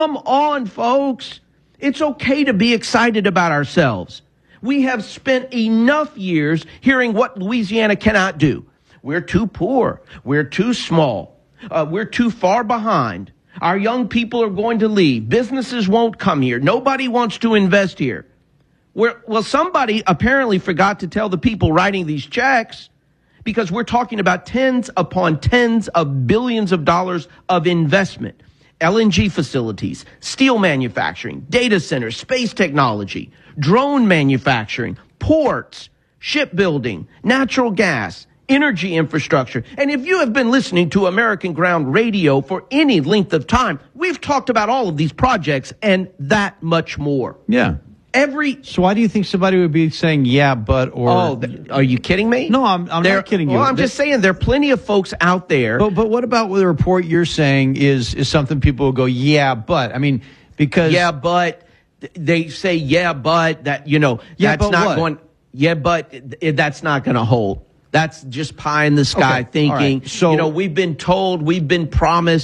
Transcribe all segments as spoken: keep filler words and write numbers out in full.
Come on, folks. It's okay to be excited about ourselves. We have spent enough years hearing what Louisiana cannot do. We're too poor. We're too small. Uh, we're too far behind. Our young people are going to leave. Businesses won't come here. Nobody wants to invest here. We're, well, somebody apparently forgot to tell the people writing these checks, because we're talking about tens upon tens of billions of dollars of investment. L N G facilities, steel manufacturing, data centers, space technology, drone manufacturing, ports, shipbuilding, natural gas, energy infrastructure. And if you have been listening to American Ground Radio for any length of time, we've talked about all of these projects and that much more. Yeah. Every So why do you think somebody would be saying, yeah, but, or... Oh, th- are you kidding me? No, I'm, I'm not kidding you. Well, I'm just saying there are plenty of folks out there. But, but what about the report you're saying is, is something people will go, yeah, but, I mean, because... Yeah, but, they say, yeah, but, that, you know, yeah, that's but not what? going, yeah, but it, that's not going to hold. That's just pie in the sky Okay, thinking. right. So, you know, we've been told, we've been promised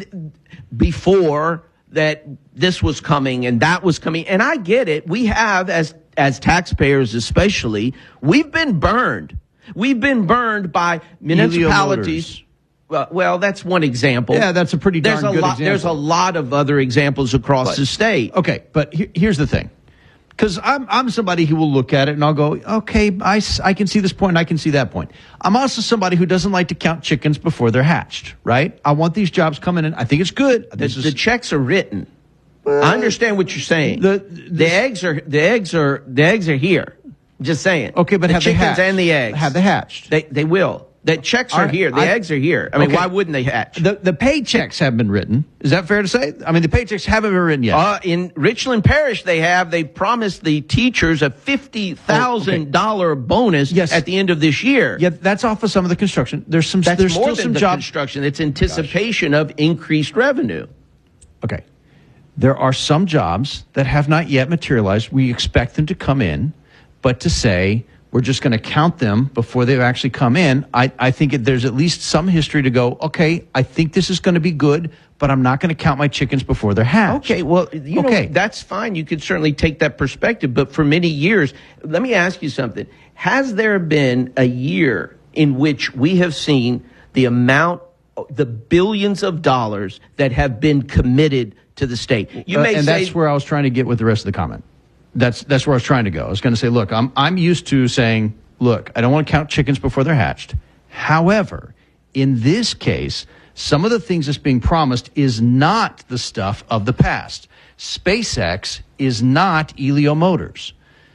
before that this was coming and that was coming. And I get it. We have, as as taxpayers especially, we've been burned. We've been burned by municipalities. Well, well, that's one example. Yeah, that's a pretty darn there's a good lot, example. There's a lot of other examples across But- the state. Okay, but he- here's the thing. Because I'm, I'm somebody who will look at it and I'll go, okay, I, s- I can see this point and I can see that point. I'm also somebody who doesn't like to count chickens before they're hatched, right? I want these jobs coming in. I think it's good. The, This is, the checks are written. I understand what you're saying. The- The, the- eggs are the eggs are the eggs are here. Just saying. okay, but the have they chickens hatched? and the eggs Have they hatched? They they will. The checks All are right, here. The I- eggs are here. I mean, Okay. why wouldn't they hatch? The, the paychecks have been written. Is that fair to say? I mean, the paychecks haven't been written yet. Uh, in Richland Parish, they have. They promised the teachers a fifty thousand dollar bonus Yes. at the end of this year. yeah, that's off of some of the construction. There's some. That's there's more still than some the jobs. construction. It's anticipation of increased revenue. Okay. There are some jobs that have not yet materialized. We expect them to come in, but to say we're just going to count them before they've actually come in, I, I think it, there's at least some history to go, okay, I think this is going to be good, but I'm not going to count my chickens before they're hatched. Okay, well, you Okay. know, that's fine. You could certainly take that perspective. But for many years, let me ask you something. Has there been a year in which we have seen the amount, the billions of dollars that have been committed to the state? You Uh, may and say, that's where I was trying to get with the rest of the comment. That's that's where I was trying to go. I was going to say, look, I'm I'm used to saying, look, I don't want to count chickens before they're hatched. However, in this case, some of the things that's being promised is not the stuff of the past. SpaceX is not Elio Motors.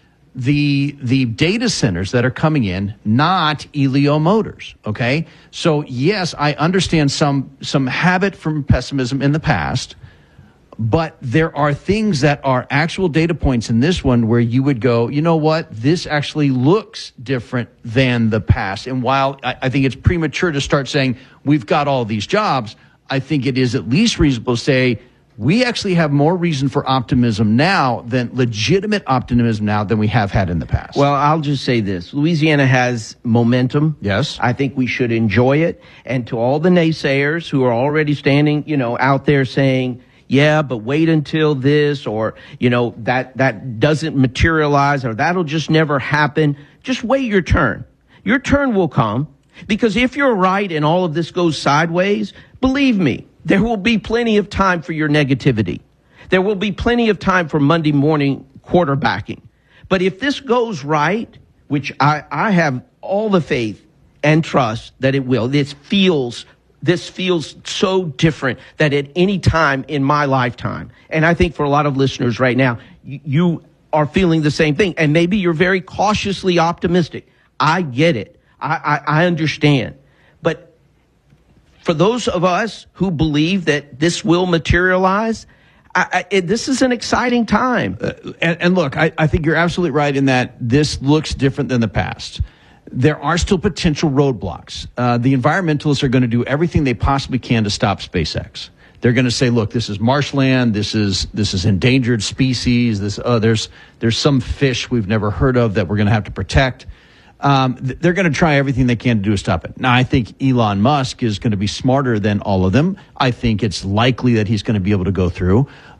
The the data centers that are coming in, not Elio Motors. Okay, so yes, I understand some some habit from pessimism in the past. But there are things that are actual data points in this one where you would go, you know what, this actually looks different than the past. And while I, I think it's premature to start saying we've got all these jobs, I think it is at least reasonable to say we actually have more reason for optimism now, than legitimate optimism now, than we have had in the past. well, I'll just say this. Louisiana has momentum. Yes. I think we should enjoy it. And to all the naysayers who are already standing, you know, out there saying, yeah, but wait until this, or, you know, that, that doesn't materialize, or that'll just never happen. Just wait your turn. Your turn will come, because if you're right and all of this goes sideways, believe me, there will be plenty of time for your negativity. There will be plenty of time for Monday morning quarterbacking. But if this goes right, which I, I have all the faith and trust that it will, this feels This feels so different that at any time in my lifetime, and I think for a lot of listeners right now, you, you are feeling the same thing. And maybe you're very cautiously optimistic. I get it. I, I, I understand. But for those of us who believe that this will materialize, I, I, it, this is an exciting time. Uh, and, and look, I, I think you're absolutely right in that this looks different than the past. There are still potential roadblocks. Uh, the environmentalists are going to do everything they possibly can to stop SpaceX. They're going to say, look, this is marshland. This is this is endangered species. This uh, there's there's some fish we've never heard of that we're going to have to protect. Um, th- they're going to try everything they can to do to stop it. Now, I think Elon Musk is going to be smarter than all of them. I think it's likely that he's going to be able to go through.